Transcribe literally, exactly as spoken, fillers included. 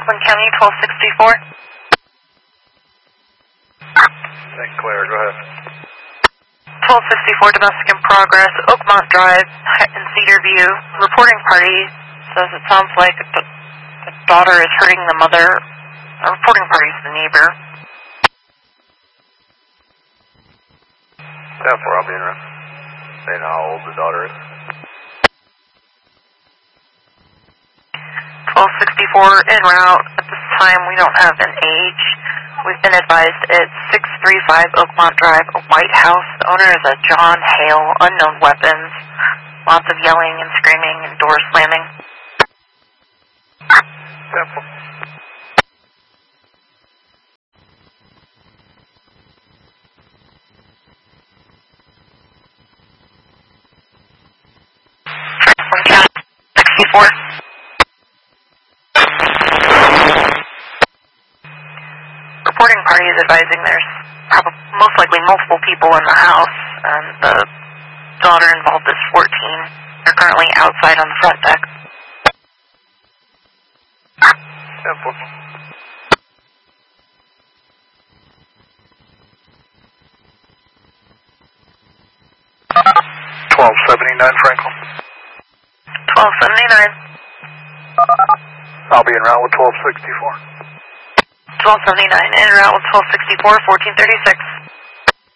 Oakland County, twelve sixty-four. Saint Clair, go ahead. twelve sixty-four, domestic in progress, Oakmont Drive in Cedar View. Reporting party says it sounds like the, the daughter is hurting the mother. The reporting party is the neighbor. ten four, I'll be in route. Saying how old the daughter is. twelve sixty-four, en route. At this time, we don't have an age. We've been advised it's six three five Oakmont Drive, a White House. The owner is a John Hale, unknown weapons. Lots of yelling and screaming and door slamming. Simple. sixty-four. Reporting party is advising there's probably most likely multiple people in the house, and the daughter involved is fourteen. They're currently outside on the front deck. Simple. twelve seventy-nine, Franklin. twelve seventy-nine. I'll be en route with twelve sixty-four. twelve seventy-nine, en route with twelve sixty-four, fourteen thirty-six.